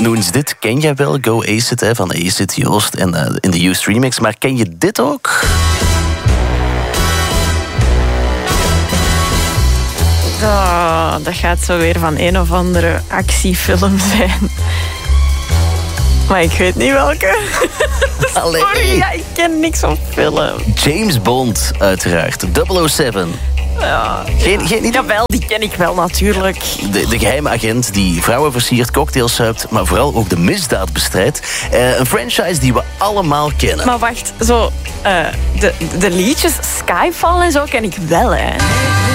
Noens, dit ken jij wel, Go Ace It, van Ace It, Joost en in de Used Remix. Maar ken je dit ook? Oh, dat gaat zo weer van een of andere actiefilm zijn. Maar ik weet niet welke. Sorry, ja, ik ken niks van film. James Bond, uiteraard. 007. Ja, Geen idee? Jawel, die ken ik wel natuurlijk. De geheime agent die vrouwen versiert, cocktails zuipt, maar vooral ook de misdaad bestrijdt. Een franchise die we allemaal kennen. Maar wacht, zo, de liedjes Skyfall en zo ken ik wel, hè.